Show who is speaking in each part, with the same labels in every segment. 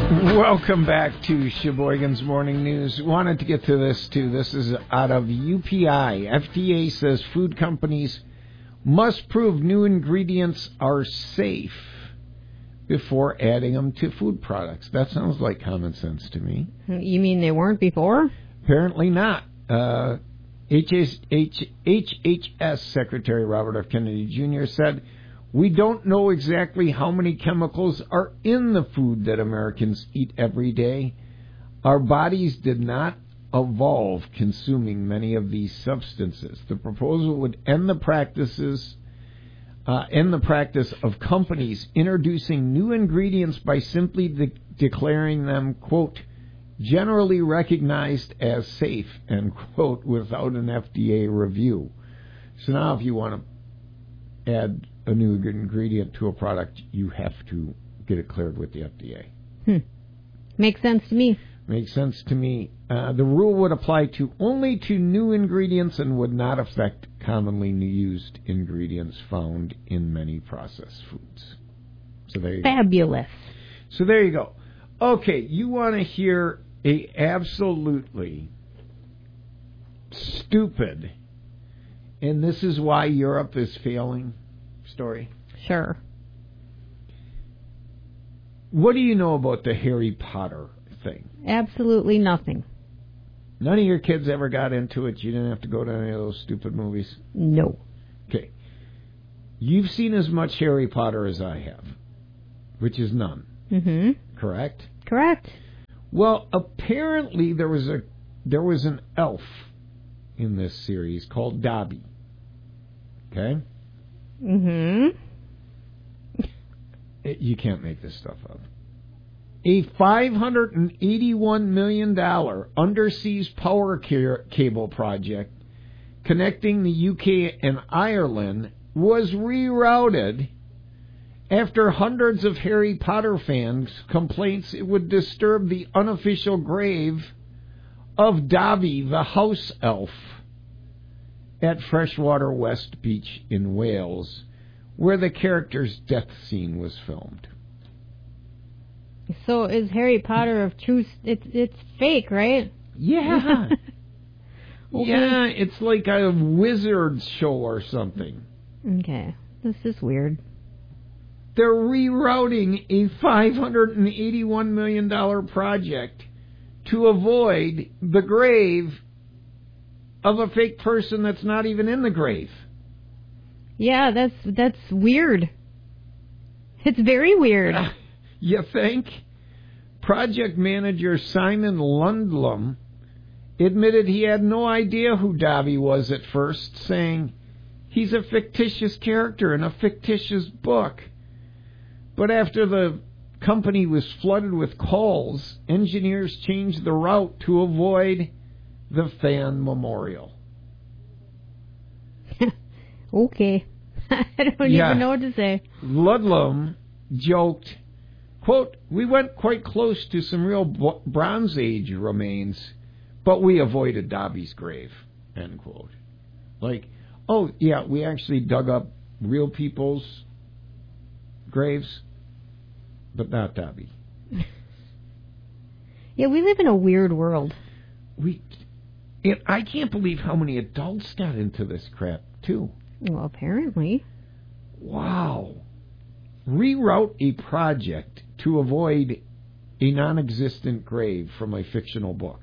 Speaker 1: Welcome back to Sheboygan's Morning News. Wanted to get to this, too. This is out of UPI. FDA says food companies must prove new ingredients are safe before adding them to food products. That sounds like common sense to me.
Speaker 2: You mean they weren't before?
Speaker 1: Apparently not. HHS Secretary Robert F. Kennedy Jr. said, "We don't know exactly how many chemicals are in the food that Americans eat every day. Our bodies did not evolve consuming many of these substances. The proposal would end the practice of companies introducing new ingredients by simply declaring them, quote, generally recognized as safe, end quote, without an FDA review." So now if you want to add a new ingredient to a product, you have to get it cleared with the FDA.
Speaker 2: Makes sense to me.
Speaker 1: Makes sense to me. The rule would apply only to new ingredients and would not affect commonly used ingredients found in many processed foods. So there you
Speaker 2: Fabulous.
Speaker 1: go. So there you go. Okay, you want to hear a absolutely stupid, and this is why Europe is failing story?
Speaker 2: Sure.
Speaker 1: What do you know about the Harry Potter thing?
Speaker 2: Absolutely nothing.
Speaker 1: None of your kids ever got into it? You didn't have to go to any of those stupid movies?
Speaker 2: No.
Speaker 1: Okay. You've seen as much Harry Potter as I have, which is none.
Speaker 2: Mm-hmm.
Speaker 1: Correct?
Speaker 2: Correct.
Speaker 1: Well, apparently there was an elf in this series called Dobby. Okay?
Speaker 2: Mm-hmm.
Speaker 1: You can't make this stuff up. A $581 million underseas power cable project connecting the UK and Ireland was rerouted after hundreds of Harry Potter fans' complaints it would disturb the unofficial grave of Dobby the house elf at Freshwater West Beach in Wales, where the character's death scene was filmed.
Speaker 2: So is Harry Potter of truth? It's fake, right?
Speaker 1: Yeah.
Speaker 2: Okay.
Speaker 1: Yeah, it's like a wizard show or something.
Speaker 2: Okay. This is weird.
Speaker 1: They're rerouting a $581 million project to avoid the grave of a fake person that's not even in the grave.
Speaker 2: Yeah, that's weird. It's very weird.
Speaker 1: You think? Project manager Simon Lundblom admitted he had no idea who Dobby was at first, saying he's a fictitious character in a fictitious book. But after the company was flooded with calls, engineers changed the route to avoid the fan memorial.
Speaker 2: Okay. I don't even know what to say.
Speaker 1: Ludlum joked, quote, "We went quite close to some real Bronze Age remains, but we avoided Dobby's grave," end quote. Like, oh, yeah, we actually dug up real people's graves, but not Dobby.
Speaker 2: Yeah, we live in a weird world.
Speaker 1: I can't believe how many adults got into this crap, too.
Speaker 2: Well, apparently.
Speaker 1: Wow. Reroute a project to avoid a non-existent grave from a fictional book.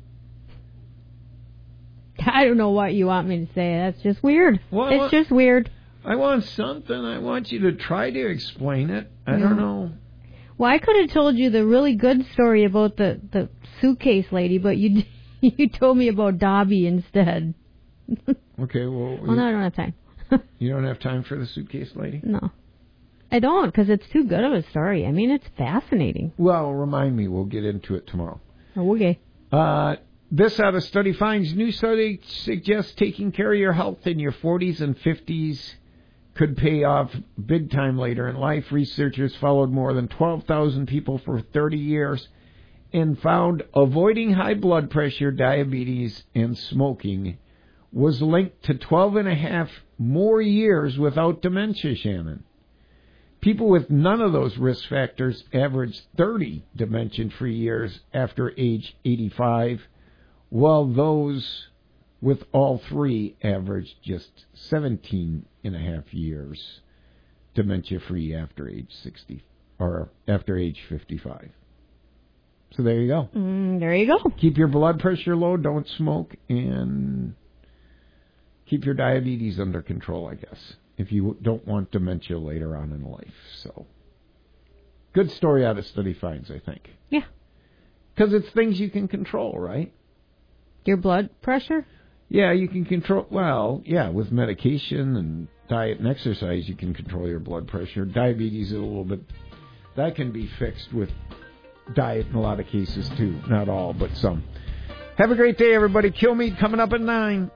Speaker 2: I don't know what you want me to say. That's just weird.
Speaker 1: Well,
Speaker 2: it's just weird.
Speaker 1: I want something. I want you to try to explain it. I don't know.
Speaker 2: Well, I could have told you the really good story about the suitcase lady, but you told me about Dobby instead.
Speaker 1: Okay, well...
Speaker 2: no, I don't have time.
Speaker 1: You don't have time for the suitcase lady?
Speaker 2: No. I don't, because it's too good of a story. I mean, it's fascinating.
Speaker 1: Well, remind me. We'll get into it tomorrow.
Speaker 2: Okay.
Speaker 1: This out of study finds. New study suggests taking care of your health in your 40s and 50s could pay off big time later in life. Researchers followed more than 12,000 people for 30 years and found avoiding high blood pressure, diabetes, and smoking was linked to 12 and a half more years without dementia, Shannon. People with none of those risk factors average 30 dementia-free years after age 85, while those with all three average just 17 and a half years dementia-free after age 60 or after age 55. So there you go.
Speaker 2: There you go.
Speaker 1: Keep your blood pressure low, don't smoke, and keep your diabetes under control, I guess, if you don't want dementia later on in life. So, good story out of Study Finds, I think.
Speaker 2: Yeah.
Speaker 1: Because it's things you can control, right?
Speaker 2: Your blood pressure?
Speaker 1: Yeah, you can control, well, yeah, with medication and diet and exercise, you can control your blood pressure. Diabetes is a little bit, that can be fixed with diet in a lot of cases, too. Not all, but some. Have a great day, everybody. Kill Me coming up at 9.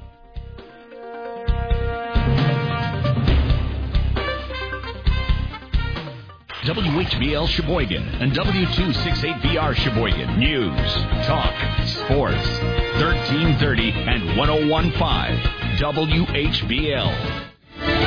Speaker 3: WHBL Sheboygan and W268VR Sheboygan. News, talk, sports. 1330 and 101.5 WHBL.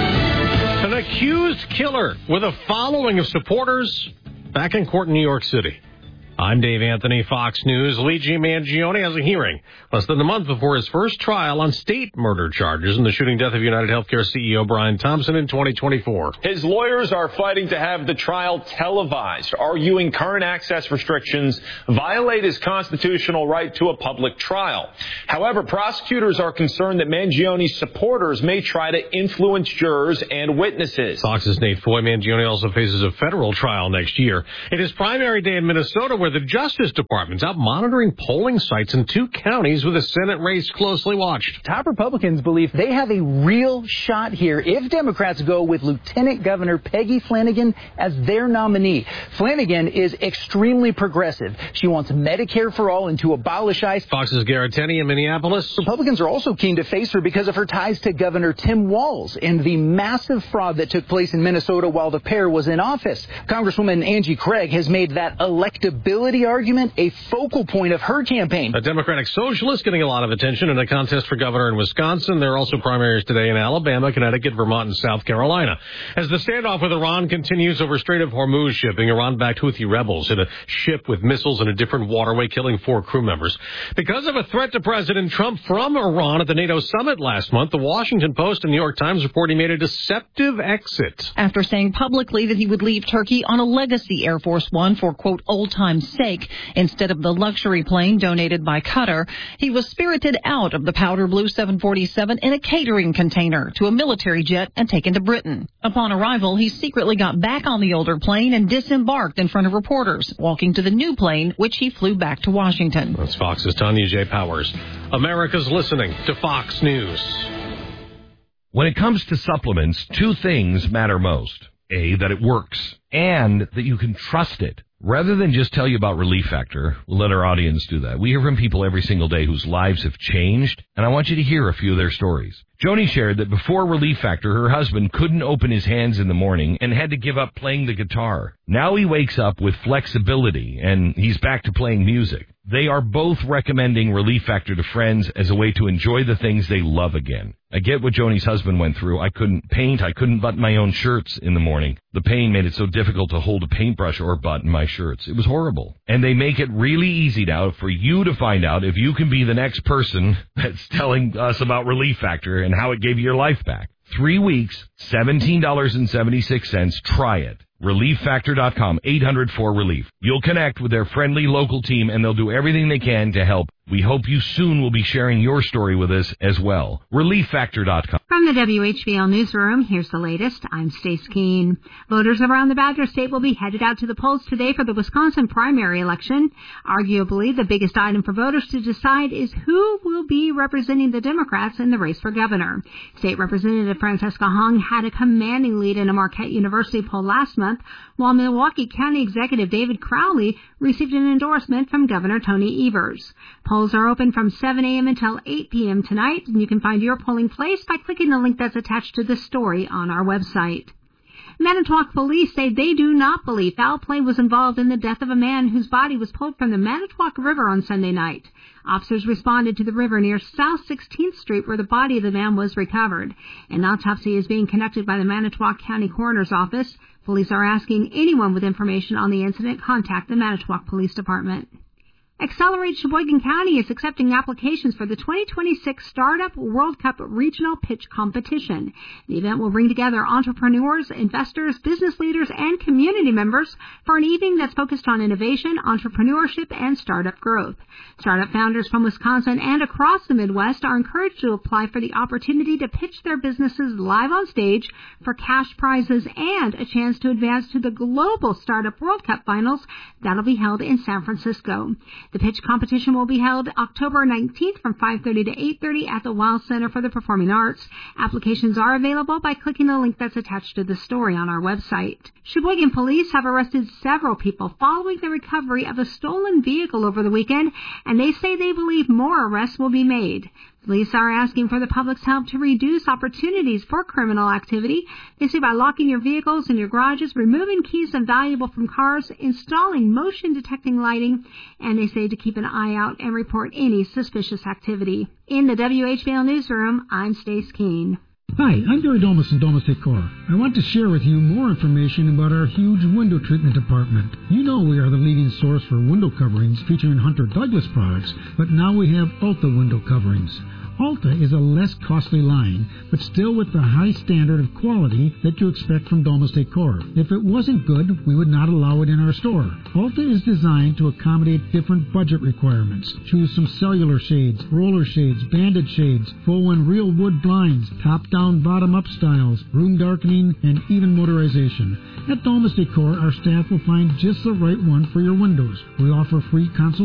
Speaker 4: An accused killer with a following of supporters back in court in New York City. I'm Dave Anthony, Fox News. Luigi Mangione has a hearing less than a month before his first trial on state murder charges in the shooting death of United Healthcare CEO Brian Thompson in 2024.
Speaker 5: His lawyers are fighting to have the trial televised, arguing current access restrictions violate his constitutional right to a public trial. However, prosecutors are concerned that Mangione's supporters may try to influence jurors and witnesses.
Speaker 4: Fox's Nate Foy. Mangione also faces a federal trial next year. It is primary day in Minnesota, where the Justice Department's out monitoring polling sites in 2 counties with a Senate race closely watched.
Speaker 6: Top Republicans believe they have a real shot here if Democrats go with Lieutenant Governor Peggy Flanagan as their nominee. Flanagan is extremely progressive. She wants Medicare for all and to abolish ICE.
Speaker 4: Fox's Garrett Tenney in Minneapolis.
Speaker 6: Republicans are also keen to face her because of her ties to Governor Tim Walz and the massive fraud that took place in Minnesota while the pair was in office. Congresswoman Angie Craig has made that electability argument a focal point of her campaign.
Speaker 4: A Democratic socialist getting a lot of attention in a contest for governor in Wisconsin. There are also primaries today in Alabama, Connecticut, Vermont, and South Carolina. As the standoff with Iran continues over Strait of Hormuz shipping, Iran-backed Houthi rebels hit a ship with missiles in a different waterway, killing 4 crew members. Because of a threat to President Trump from Iran at the NATO summit last month, the Washington Post and New York Times report he made a deceptive exit.
Speaker 7: After saying publicly that he would leave Turkey on a legacy Air Force One for, quote, old time's sake, instead of the luxury plane donated by Qatar, he was spirited out of the powder blue 747 in a catering container to a military jet and taken to Britain. Upon arrival, he secretly got back on the older plane and disembarked in front of reporters, walking to the new plane, which he flew back to Washington.
Speaker 4: That's Fox's Tanya J. Powers. America's listening to Fox News.
Speaker 8: When it comes to supplements, 2 things matter most. A, that it works, and that you can trust it. Rather than just tell you about Relief Factor, we'll let our audience do that. We hear from people every single day whose lives have changed, and I want you to hear a few of their stories. Joni shared that before Relief Factor, her husband couldn't open his hands in the morning and had to give up playing the guitar. Now he wakes up with flexibility, and he's back to playing music. They are both recommending Relief Factor to friends as a way to enjoy the things they love again. I get what Joni's husband went through. I couldn't paint. I couldn't button my own shirts in the morning. The pain made it so difficult to hold a paintbrush or button my shirts. It was horrible. And they make it really easy now for you to find out if you can be the next person that's telling us about Relief Factor and how it gave you your life back. 3 weeks, $17.76. Try it. ReliefFactor.com, 800-4RELIEF. You'll connect with their friendly local team, and they'll do everything they can to help. We hope you soon will be sharing your story with us as well. ReliefFactor.com.
Speaker 9: From the WHBL Newsroom, here's the latest. I'm Stace Keene. Voters around the Badger State will be headed out to the polls today for the Wisconsin primary election. Arguably, the biggest item for voters to decide is who will be representing the Democrats in the race for governor. State Representative Francesca Hong had a commanding lead in a Marquette University poll last month, while Milwaukee County Executive David Crowley received an endorsement from Governor Tony Evers. Polls are open from 7 a.m. until 8 p.m. tonight, and you can find your polling place by clicking the link that's attached to this story on our website. Manitowoc police say they do not believe foul play was involved in the death of a man whose body was pulled from the Manitowoc River on Sunday night. Officers responded to the river near South 16th Street where the body of the man was recovered. An autopsy is being conducted by the Manitowoc County Coroner's Office. Police are asking anyone with information on the incident contact the Manitowoc Police Department. Accelerate Sheboygan County is accepting applications for the 2026 Startup World Cup Regional Pitch Competition. The event will bring together entrepreneurs, investors, business leaders, and community members for an evening that's focused on innovation, entrepreneurship, and startup growth. Startup founders from Wisconsin and across the Midwest are encouraged to apply for the opportunity to pitch their businesses live on stage for cash prizes and a chance to advance to the Global Startup World Cup Finals that'll be held in San Francisco. The pitch competition will be held October 19th from 5:30 to 8:30 at the Weill Center for the Performing Arts. Applications are available by clicking the link that's attached to the story on our website. Sheboygan police have arrested several people following the recovery of a stolen vehicle over the weekend, and they say they believe more arrests will be made. Police are asking for the public's help to reduce opportunities for criminal activity. They say by locking your vehicles in your garages, removing keys and valuable from cars, installing motion-detecting lighting, and they say to keep an eye out and report any suspicious activity. In the WHBL Newsroom, I'm Stace Keene.
Speaker 10: Hi, I'm Gary Domas from Domas Decor. I want to share with you more information about our huge window treatment department. You know we are the leading source for window coverings featuring Hunter Douglas products, but now we have Alta window coverings. Alta is a less costly line, but still with the high standard of quality that you expect from Domas Decor. If it wasn't good, we would not allow it in our store. Alta is designed to accommodate different budget requirements. Choose some cellular shades, roller shades, banded shades, faux and real wood blinds, top-down, bottom-up styles, room darkening, and even motorization. At Domas Decor, our staff will find just the right one for your windows. We offer free consultation